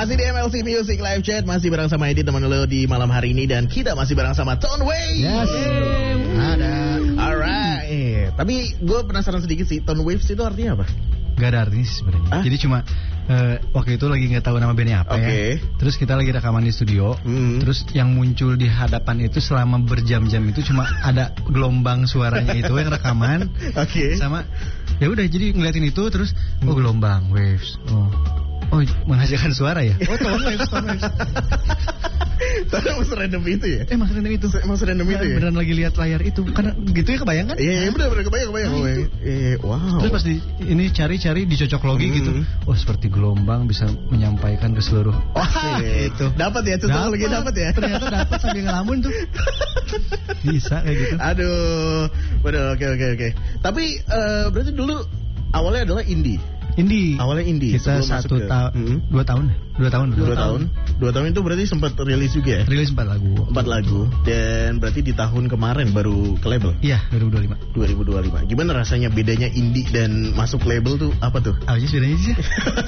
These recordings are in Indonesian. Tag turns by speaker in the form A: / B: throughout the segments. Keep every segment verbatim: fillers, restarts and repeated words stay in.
A: Masih di M L C Music Live Chat, masih bareng sama Edi teman lo di malam hari ini, dan kita masih bareng sama Tone Wave.
B: Yes.
A: Ada. Alright. Tapi gue penasaran sedikit sih, Tone Waves itu artinya apa?
B: Gak ada artis sebenarnya.
A: Ah?
B: Jadi cuma uh, waktu itu lagi nggak tahu nama bandnya apa
A: okay.
B: ya. Terus kita lagi rekaman di studio. Mm. Terus yang muncul di hadapan itu selama berjam-jam itu cuma ada gelombang suaranya itu yang rekaman.
A: Oke. Okay.
B: Sama ya udah jadi ngeliatin itu terus oh gelombang waves. Oh. Oh, menghasilkan suara ya? Oh, Tone Waves, Tone Waves.
A: Tapi emang serandom itu ya?
B: Eh, emang serandom itu.
A: Emang serandom itu ya?
B: Beneran lagi lihat layar itu. Karena gitu ya kebayang kan?
A: Iya, iya bener-bener kebayang, kebayang.
B: Nah,
A: eh, wow.
B: Terus pas di, ini cari-cari dicocok logi hmm. gitu. Oh, seperti gelombang bisa menyampaikan ke seluruh.
A: Oh, itu. Dapat ya, cocok logi dapat ya?
B: Ternyata dapat sambil ngelamun tuh. Bisa kayak gitu.
A: Aduh. Bener, oke, oke, oke. Tapi, uh, berarti dulu awalnya adalah indie?
B: Indie.
A: Awalnya indie.
B: Kita satu tahun, hmm? dua tahun, dua tahun,
A: dua, dua tahun, dua tahun itu berarti sempat rilis juga ya?
B: Rilis empat lagu.
A: Empat lagu. Dan berarti di tahun kemarin baru ke label?
B: Iya, dua ribu dua puluh lima.
A: dua ribu dua puluh lima. Gimana rasanya bedanya indie dan masuk label tuh apa tuh?
B: Apa sih bedanya sih?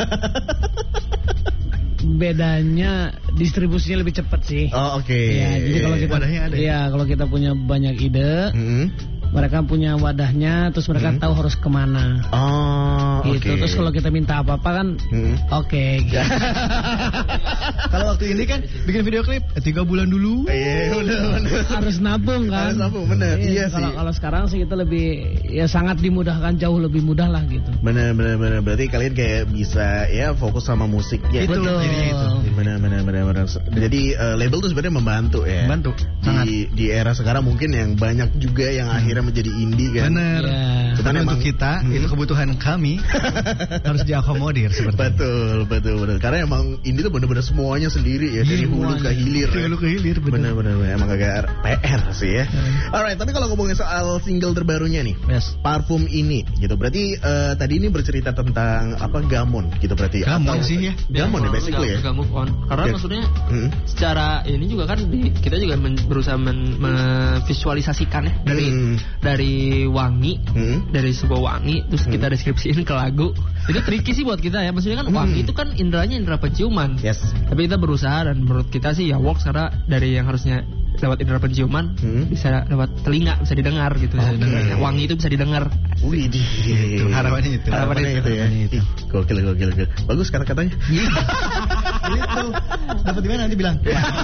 C: Bedanya distribusinya lebih cepat sih.
A: Oh oke. Okay.
C: Ya, jadi kalau kita,
B: wadahnya ada.
C: Iya, kalau kita punya banyak ide. Mm-hmm. Mereka punya wadahnya, terus mereka hmm. tahu harus kemana.
A: Oh,
C: gitu. Okay. Terus kalau kita minta apa-apa kan, hmm. oke. Okay, gitu.
B: Kalau waktu ini kan bikin video klip tiga bulan dulu.
A: Iya, benar.
C: Harus nabung kan.
A: Harus nabung, benar. Iya, iya
C: sih.
A: Kalau
C: kalau sekarang sih kita lebih, ya sangat dimudahkan, jauh lebih mudah lah gitu.
A: Benar, benar, benar. Berarti kalian kayak bisa ya fokus sama musik ya.
C: Betul.
A: Gitu. Benar, benar, benar, benar. Jadi uh, label tuh sebenarnya membantu ya.
B: Membantu.
A: Sangat. Di, di era sekarang mungkin yang banyak juga yang hmm. akhirnya menjadi indie kan.
B: Bener.
A: Yeah.
B: Karena untuk kita hmm. itu kebutuhan kami harus diakomodir seperti
A: betul, itu. Betul, betul. Karena emang indie tuh benar-benar semuanya sendiri ya, dari hulu ke hilir.
B: Dari hulu ke hilir, bener.
A: Bener-bener emang agak P R sih ya. Hmm. Alright, tapi kalau ngomongin soal single terbarunya nih,
B: yes.
A: Parfum ini, gitu. Berarti uh, tadi ini bercerita tentang apa gamon, gitu berarti.
B: Gamon
A: atau,
B: sih ya.
A: Gamon ya, basically ya.
D: Gak move on. Karena yeah. maksudnya hmm. secara ini juga kan di, kita juga men, berusaha men, memvisualisasikan ya dari hmm. dari wangi, hmm. dari sebuah wangi, terus hmm. kita deskripsiin ke lagu. Itu tricky sih buat kita ya. Maksudnya kan wangi hmm. itu kan inderanya indera penciuman.
A: Yes.
D: Tapi kita berusaha, dan menurut kita sih ya works, karena dari yang harusnya lewat indera penciuman hmm. bisa lewat telinga, bisa didengar gitu.
A: Okay.
D: Bisa wangi itu bisa didengar.
A: Wih, di
B: harapannya itu.
A: Harapannya itu ya. Itu. Gokil, gokil, gokil. Bagus kata-katanya.
B: Itu. Dapat di mana nanti bilang?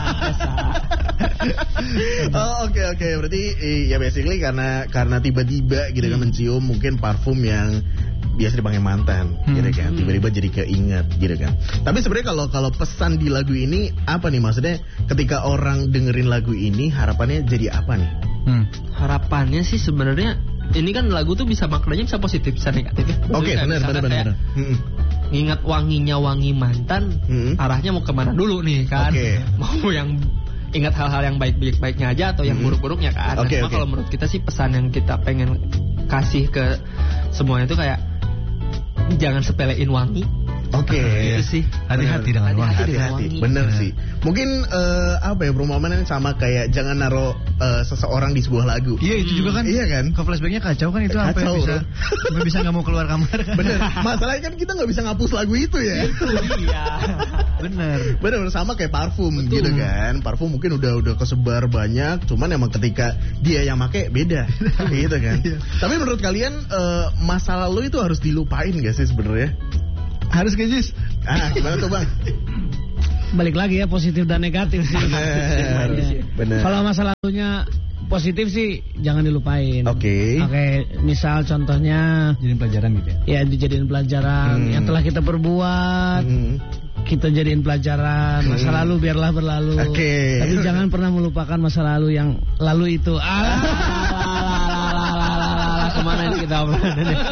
A: Oh oke okay, oke okay. Berarti ya basically karena karena tiba-tiba gitu kan hmm. mencium mungkin parfum yang biasa dipakai mantan, hmm. gitu kan. Tiba-tiba jadi keinget gitu kan. Tapi sebenarnya kalau kalau pesan di lagu ini apa nih, maksudnya ketika orang dengerin lagu ini harapannya jadi apa nih?
D: Hmm. Harapannya sih sebenarnya ini kan lagu tuh bisa maknanya bisa positif, bisa negatif ya.
A: Oke, okay, benar benar benar.
D: Hmm. Ngingat wanginya wangi mantan, hmm. arahnya mau kemana dulu nih kan? Okay. Mau yang ingat hal-hal yang baik-baiknya aja atau yang hmm. buruk-buruknya kan?
A: Okay,
D: Cuma
A: okay.
D: kalau menurut kita sih pesan yang kita pengen kasih ke semuanya itu kayak jangan sepelein wangi.
A: Oke, okay.
D: Itu sih.
B: Hati-hati dengan wangi.
A: Hati-hati, bener ya. Sih. Mungkin uh, apa ya, perumpamaan sama kayak jangan naruh uh, seseorang di sebuah lagu.
B: Iya, itu juga kan.
A: Iya kan.
B: Kalau flashbacknya kacau kan itu, sampai bisa sampai bisa nggak mau keluar kamar kan.
A: Bener. Masalahnya kan kita nggak bisa ngapus lagu itu ya.
D: Iya.
A: Bener. Bener, sama kayak parfum. Betul. Gitu kan. Parfum mungkin udah udah kesebar banyak, cuman emang ketika dia yang make beda. Gitu kan. Tapi menurut kalian uh, masa lalu itu harus dilupain gak sih sebenarnya?
B: Harus gajis.
A: Ah, gimana tuh bang?
C: Balik lagi ya, positif dan negatif sih.
A: Bener, bener.
C: Kalau masa lalunya positif sih jangan dilupain.
A: Oke. Okay.
C: Oke, okay, misal contohnya
B: jadiin pelajaran gitu ya.
C: Ya, dijadiin pelajaran hmm. yang telah kita perbuat. Hmm. Kita jadiin pelajaran, masa hmm. lalu biarlah berlalu.
A: Oke. Okay.
C: Tapi jangan pernah melupakan masa lalu yang lalu itu. Ah.
D: Kemana ini kita obrolan ini?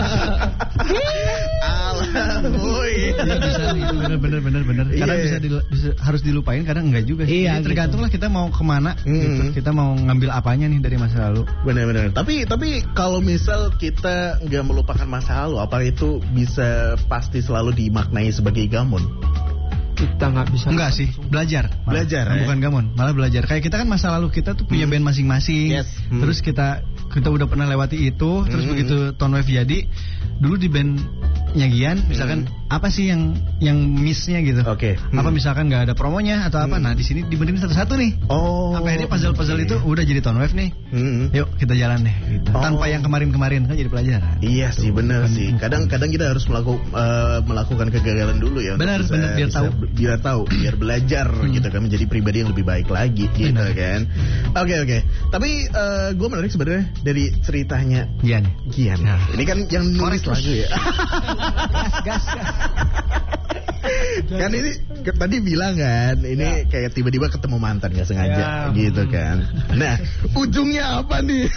A: Woi,
B: bisa bener bener bener bener. Karena yeah. bisa, di, bisa harus dilupain, kadang enggak juga.
C: Iya,
B: jadi tergantung
C: gitu.
B: lah kita mau kemana.
A: Hmm.
B: Gitu. Kita mau ngambil apanya nih dari masa lalu.
A: Benar-benar. Tapi tapi kalau misal kita nggak melupakan masa lalu, apa itu bisa pasti selalu dimaknai sebagai gamon?
D: Kita nggak bisa.
B: Enggak sih, belajar. Malah.
A: Belajar.
B: Nah,
A: ya?
B: Bukan gamon, malah belajar. Kayak kita kan masa lalu kita tuh punya hmm. band masing-masing.
A: Yes. Hmm.
B: Terus kita kita udah pernah lewati itu. Terus hmm. begitu Tone Wave jadi, dulu di bandnya Gian, misalkan. Hmm. apa sih yang yang miss-nya gitu.
A: Oke. Okay. Hmm.
B: Apa misalkan nggak ada promonya atau apa. Hmm. Nah di sini dibenerin satu-satu nih.
A: Oh.
B: Sampai ini puzzle-puzzle okay. itu udah jadi Tone Wave nih. Hmm. Yuk kita jalan deh gitu. Oh. Tanpa yang kemarin-kemarin kan jadi pelajaran.
A: Iya sih benar sih. Kadang-kadang kita harus melaku, uh, melakukan kegagalan dulu ya.
B: Benar, benar biar tahu.
A: Biar tahu, biar belajar hmm. gitu kan, menjadi pribadi yang lebih baik lagi gitu benar. Kan. Oke okay, oke. Okay. Tapi uh, gue menarik sebenarnya dari ceritanya
B: Gian.
A: Gian. Nah. Ini kan yang nulis lagu ya.
B: gas, gas, gas.
A: Kan ini ke, tadi bilang kan ini ya. Kayak tiba-tiba ketemu mantan gak sengaja ya. Gitu kan. Nah ujungnya apa nih?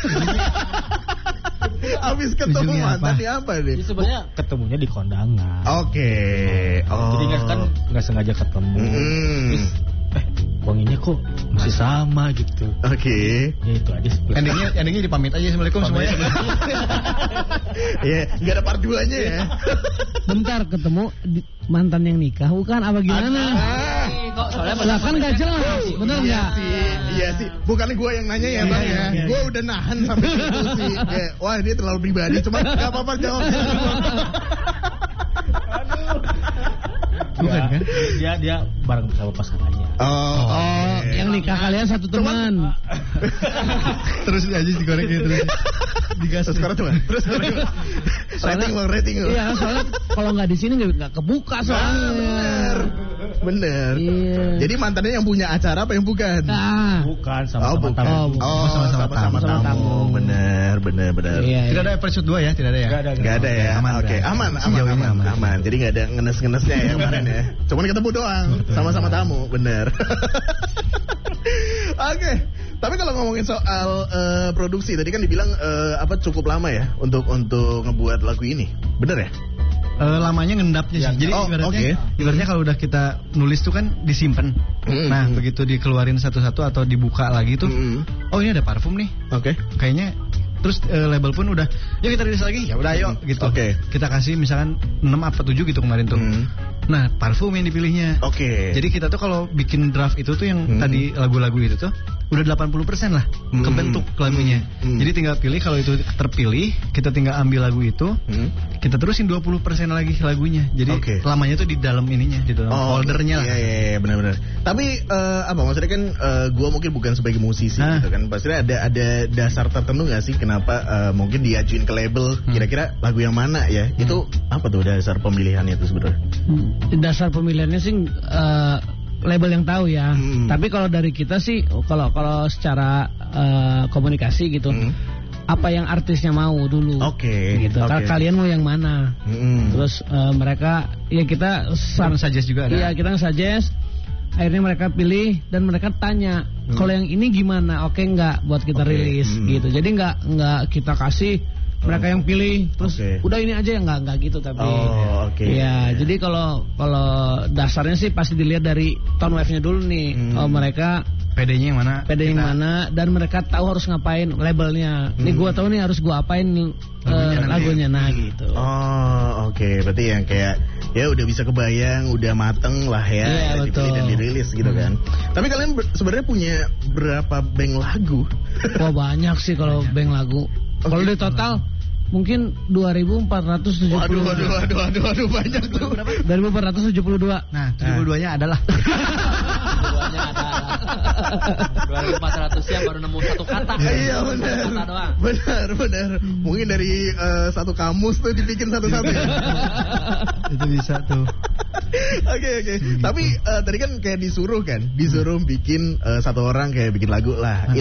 A: Abis ketemu ujungnya mantan apa? Apa nih?
C: Ya, sebenarnya ketemunya di kondangan.
A: Oke okay. Oh.
C: Jadi kan gak sengaja ketemu. Mm. Terus eh wanginya kok masih sama gitu.
A: Oke. Okay.
C: Ya itu aja.
B: Endingnya, endingnya dipamit aja assalamualaikum semuanya.
A: Iya, nggak ada part duanya ya.
C: Bentar ketemu di, mantan yang nikah bukan apa gimana?
A: Ah,
D: kok soalnya
C: lah kan nggak jelas, bener nggak?
A: Iya sih, iya sih. Bukan gue yang nanya ya bang ya. Gue udah nahan sampai situ sih. Kayak, wah dia terlalu pribadi. Cuma nggak apa-apa jawabnya.
C: Bukan kan? Dia dia bareng bersama pasangannya.
A: Oh,
C: oh okay. Yang nikah kalian satu teman.
B: Terus aja digoreng gitu terus.
A: Digas sekarang coba. Terus rating bang, rating.
C: Iya, soalnya kalau nggak di sini nggak kebuka soalnya.
A: Ah, bener, bener.
C: Iya.
A: Jadi mantannya yang punya acara apa yang bukan?
C: Nah.
B: Bukan sama-sama
A: oh,
B: tamu.
A: Oh, sama-sama tamu. tamu. Bener, bener, bener.
C: Iya,
B: tidak
C: iya.
B: ada episode dua ya, tidak ada ya.
A: Gak ada, gak ada ya. Aman, oke, okay. aman, aman, aman, aman, aman. Jadi nggak ada ngenes-ngenesnya ya kemarin ya. Cuman ketemu doang, sama-sama tamu, bener. Oke, okay. Tapi kalau ngomongin soal uh, produksi tadi kan dibilang uh, apa cukup lama ya untuk untuk ngebuat lagu ini, bener ya?
B: Uh, lamanya ngendapnya ya, sih. Jadi oh, ibaratnya, okay. ibaratnya kalau udah kita nulis tuh kan disimpan. Mm-hmm. Nah begitu dikeluarin satu-satu atau dibuka lagi tuh, mm-hmm. oh ini ada parfum nih. Oke. Okay. Kayaknya terus uh, label pun udah, yuk kita rilis lagi. Ya udah ayo gitu. Oke. Okay. Kita kasih misalkan enam apa tujuh gitu kemarin tuh. Mm-hmm. Nah parfum yang dipilihnya. Oke. Okay. Jadi kita tuh kalau bikin draft itu tuh yang mm-hmm. tadi lagu-lagu itu tuh udah delapan puluh persen lah mm-hmm. kebentuk lagunya. Mm-hmm. Jadi tinggal pilih, kalau itu terpilih kita tinggal ambil lagu itu, mm-hmm. kita terusin dua puluh persen lagi lagunya. Jadi okay. lamanya tuh di dalam ininya, di dalam oh, foldernya lah.
A: Iya iya iya benar-benar. Tapi uh, apa maksudnya kan uh, gue mungkin bukan sebagai musisi ah. gitu kan. Pasti ada ada dasar tertentu nggak sih kenapa uh, mungkin diajuin ke label hmm. kira-kira lagu yang mana ya? Hmm. Itu apa tuh dasar pemilihannya itu sebenarnya?
C: Dasar pemilihannya sih uh, label yang tahu ya. Hmm. Tapi kalau dari kita sih kalau kalau secara uh, komunikasi gitu. Hmm. Apa yang artisnya mau dulu,
A: oke, okay,
C: gitu. Okay. Kalian mau yang mana? Mm. Terus uh, mereka, ya kita san
B: suggest juga.
C: Iya kita suggest. Akhirnya mereka pilih dan mereka tanya, mm. kalau yang ini gimana? Oke okay, nggak buat kita okay. rilis, mm. gitu. Jadi nggak nggak kita kasih. Mereka yang pilih, terus okay. udah ini aja ya nggak nggak gitu tapi.
A: Oh, oke. Okay.
C: Ya, yeah. Jadi kalau kalau dasarnya sih pasti dilihat dari tone wave-nya dulu nih. Mm. Oh mereka
B: P D-nya yang mana?
C: P D yang mana dan mereka tahu harus ngapain labelnya. Hmm. Nih gua tahu nih harus gua apain nih lagunya, uh, lagunya nah gitu.
A: Oh, oke. Okay. Berarti yang kayak ya udah bisa kebayang, udah mateng lah ya,
C: yeah,
A: dipilih dan dirilis gitu hmm. kan. Tapi kalian ber- sebenarnya punya berapa bank lagu?
C: Wah, banyak sih kalau bank lagu. Okay. Kalau di total mungkin dua ribu empat ratus tujuh puluh.
A: Waduh, waduh, waduh, waduh, waduh, banyak tuh.
C: dua ribu empat ratus tujuh puluh dua.
B: Nah, tujuh puluh dua-nya adalah.
D: Dua-nya ada. dua ribu empat ratus ya baru nemu satu kata.
A: Iya, benar.
D: Satu kata doang.
A: Benar, benar. Mungkin dari uh, satu kamus tuh dibikin satu-satu ya.
B: Itu bisa tuh.
A: Oke, oke. Tapi uh, tadi kan kayak disuruh kan, disuruh hmm. bikin uh, satu orang kayak bikin lagu lah. Hmm.